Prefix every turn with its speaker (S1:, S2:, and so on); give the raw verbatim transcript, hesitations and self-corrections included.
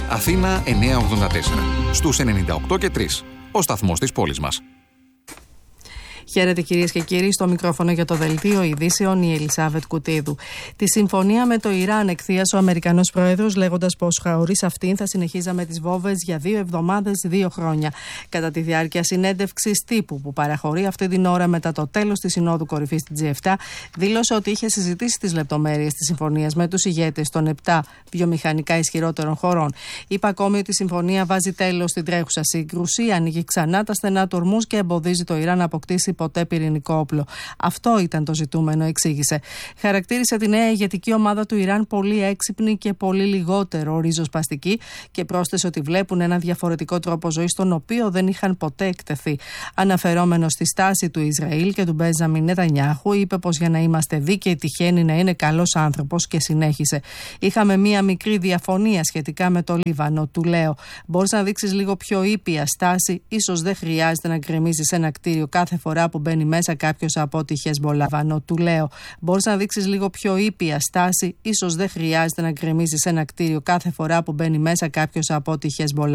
S1: Αθήνα εννιακόσια ογδόντα τέσσερα. Στους ενενήντα οκτώ και τρία. Ο σταθμός της πόλης μας.
S2: Χαίρετε κυρίες και κύριοι, στο μικρόφωνο για το δελτίο ειδήσεων η Ελισάβετ Κουτίδου. Τη συμφωνία με το Ιράν εκθίασε ο Αμερικανός Πρόεδρος, λέγοντας πως χωρίς αυτήν θα συνεχίζαμε τις βόμβες για δύο εβδομάδες, δύο χρόνια. Κατά τη διάρκεια συνέντευξης τύπου που παραχωρεί αυτή την ώρα μετά το τέλος της Συνόδου Κορυφής της τζι επτά, δήλωσε ότι είχε συζητήσει τις λεπτομέρειες της συμφωνίας με τους ηγέτες των επτά βιομηχανικά ισχυρότερων χωρών. Είπε ακόμη ότι η συμφωνία βάζει τέλος στην τρέχουσα σύγκρουση, ανοίγει ξανά τα στενά του ορμούς και εμποδίζει το Ιράν να αποκτήσει ποτέ πυρηνικό όπλο. Αυτό ήταν το ζητούμενο, εξήγησε. Χαρακτήρισε τη νέα ηγετική ομάδα του Ιράν πολύ έξυπνη και πολύ λιγότερο ριζοσπαστική και πρόσθεσε ότι βλέπουν ένα διαφορετικό τρόπο ζωής, στον οποίο δεν είχαν ποτέ εκτεθεί. Αναφερόμενο στη στάση του Ισραήλ και του Μπένζαμιν Νετανιάχου, είπε πως για να είμαστε δίκαιοι τυχαίνει να είναι καλός άνθρωπος και συνέχισε. Είχαμε μία μικρή διαφωνία σχετικά με το Λίβανο. Του λέω: μπορείς να δείξεις λίγο πιο ήπια στάση, ίσως δεν χρειάζεται να γκρεμίζεις ένα κτίριο κάθε φορά που μπαίνει μέσα κάποιος από τη Χεσμολάχ. Του λέω: μπορείς να δείξεις λίγο πιο ήπια στάση, ίσως δεν χρειάζεται να γκρεμίζεις ένα κτίριο κάθε φορά που μπαίνει μέσα κάποιος από τη Χεσμολάχ.